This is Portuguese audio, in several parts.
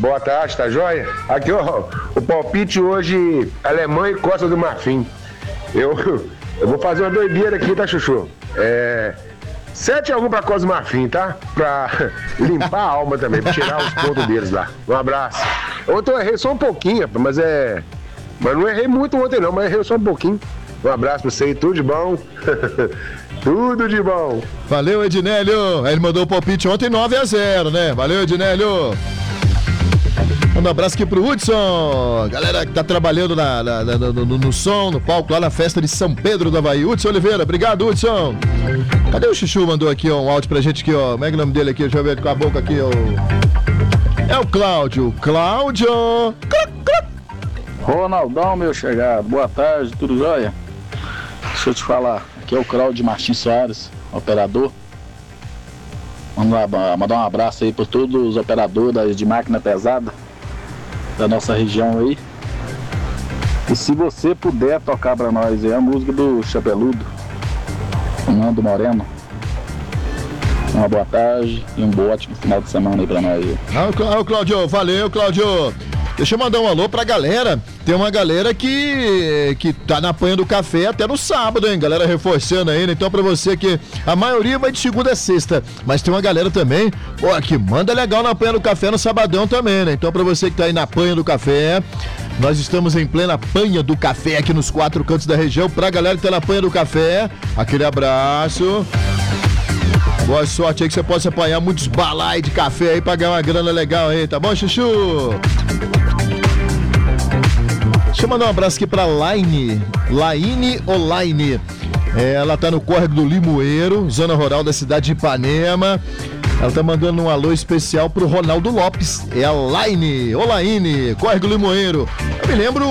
Boa tarde, tá joia? Aqui, ó, o palpite hoje, Alemanha e Costa do Marfim. Eu vou fazer uma doideira aqui, tá, Chuchu? 7-1 pra Costa do Marfim, tá? Pra limpar a alma também, pra tirar os pontos deles lá. Um abraço. Ontem eu errei só um pouquinho, mas Mas não errei muito ontem não, mas errei só um pouquinho. Um abraço pra você e tudo de bom. Tudo de bom. Valeu, Ednélio. Ele mandou o palpite ontem 9-0, né? Valeu, Ednélio. Manda um abraço aqui pro Hudson. Galera que tá trabalhando no som, no palco, lá na festa de São Pedro do Avaí. Hudson Oliveira, obrigado, Hudson. Cadê o Chuchu? Mandou aqui ó, um áudio pra gente aqui, ó. Como é que é o nome dele aqui? Deixa eu ver com a boca aqui, ó. É o Cláudio. Cláudio. Ronaldão, meu chegado. Boa tarde, tudo jóia? Deixa eu te falar. Aqui é o Cláudio Martins Soares, operador. Mandar um abraço aí para todos os operadores de máquina pesada da nossa região aí. E se você puder tocar para nós aí a música do Chapeludo, Nando Moreno. Uma boa tarde e um bom ótimo final de semana aí para nós aí. Cláudio, valeu, Cláudio. Deixa eu mandar um alô pra galera. Tem uma galera que tá na panha do café até no sábado, hein? Galera reforçando aí, né? Então pra você que a maioria vai de segunda a sexta, mas tem uma galera também, pô, que manda legal na panha do café no sabadão também, né? Então pra você que tá aí na panha do café, nós estamos em plena panha do café aqui nos 4 cantos da região. Pra galera que tá na panha do café, aquele abraço. Boa sorte aí que você possa apanhar muitos balai de café aí pra ganhar uma grana legal aí, tá bom, Chuchu? Deixa eu mandar um abraço aqui pra Laine Olaine. Ela tá no córrego do Limoeiro, zona rural da cidade de Ipanema. Ela tá mandando um alô especial pro Ronaldo Lopes. É a Laine Olaine, córrego Limoeiro. Eu me lembro,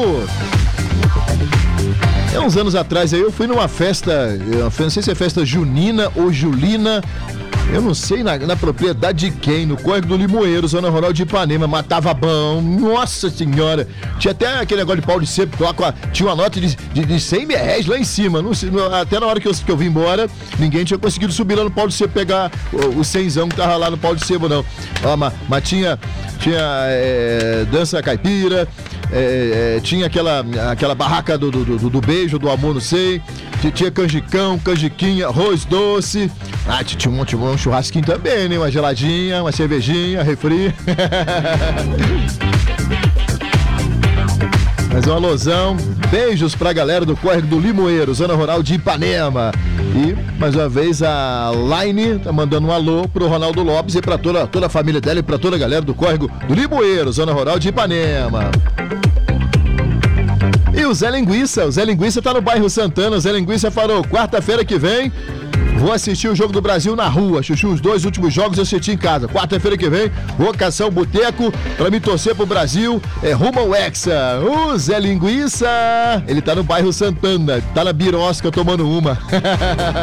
uns anos atrás aí eu fui numa festa, não sei se é festa junina ou julina, eu não sei na propriedade de quem, no córrego do Limoeiro, zona rural de Ipanema, matava bom, nossa senhora, tinha até aquele negócio de pau de sebo, tinha uma nota de 100 reais lá em cima, não sei, até na hora que eu vim embora, ninguém tinha conseguido subir lá no pau de sebo, pegar o 100zão que tava lá no pau de sebo não, mas tinha dança caipira, tinha aquela barraca do beijo, do amor, não sei, tinha canjicão, canjiquinha, arroz doce, tinha um churrasquinho também, né? Uma geladinha, uma cervejinha, refri. Mas um alôzão, beijos pra galera do córrego do Limoeiro, zona rural de Ipanema. E, mais uma vez, a Laine tá mandando um alô pro Ronaldo Lopes e pra toda a família dela e pra toda a galera do córrego do Limoeiro, zona rural de Ipanema. E o Zé Linguiça tá no bairro Santana. O Zé Linguiça falou, quarta-feira que vem vou assistir o Jogo do Brasil na rua. Chuchu, os 2 últimos jogos eu assisti em casa. Quarta-feira que vem, vocação boteco pra me torcer pro Brasil, rumo ao Hexa. O Zé Linguiça, ele tá no bairro Santana, tá na Birosca tomando uma.